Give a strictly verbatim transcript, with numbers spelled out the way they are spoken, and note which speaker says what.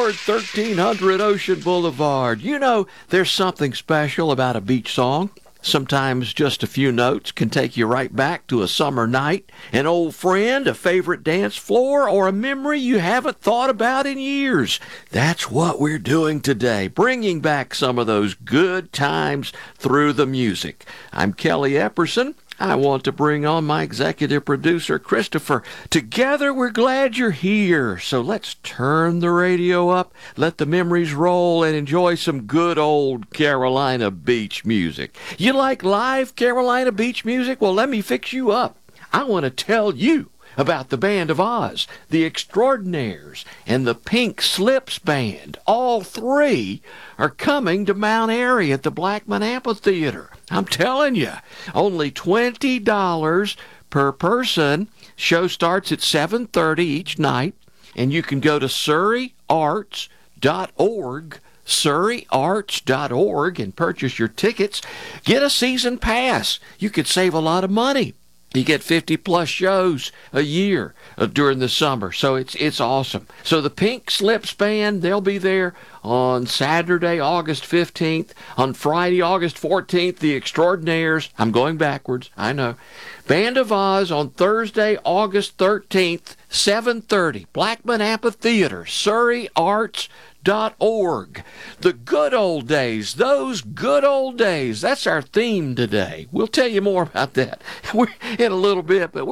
Speaker 1: aboard thirteen hundred Ocean Boulevard. You know, there's something special about a beach song. Sometimes just a few notes can take you right back to a summer night, an old friend, a favorite dance floor, or a memory you haven't thought about in years. That's what we're doing today, bringing back some of those good times through the music. I'm Kelly Epperson. I want to bring on my executive producer, Christopher. Together, we're glad you're here. So let's turn the radio up, let the memories roll, and enjoy some good old Carolina beach music. You like live Carolina beach music? Well, let me fix you up. I want to tell you about the Band of Oz, the Extraordinaires, and the Pink Slips Band. All three are coming to Mount Airy at the Blackman Amphitheater. I'm telling you, only twenty dollars per person. Show starts at seven thirty each night, and you can go to surrey arts dot org, surrey arts dot org, and purchase your tickets. Get a season pass. You could save a lot of money. You get fifty plus shows a year uh, during the summer, so it's it's awesome. So the Pink Slips Band, they'll be there on Saturday, August fifteenth. On Friday, August fourteenth, the Extraordinaires. I'm going backwards, I know. Band of Oz on Thursday, August thirteenth, seven thirty. Blackman Amphitheater, surrey arts dot org. The good old days, those good old days. That's our theme today. We'll tell you more about that in a little bit, but